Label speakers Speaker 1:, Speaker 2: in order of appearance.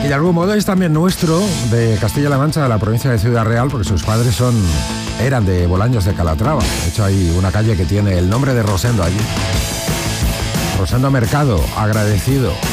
Speaker 1: Y de algún modo es también nuestro, de Castilla-La Mancha, de la provincia de Ciudad Real, porque sus padres eran de Bolaños de Calatrava. De hecho, hay una calle que tiene el nombre de Rosendo allí. Rosendo Mercado, agradecido.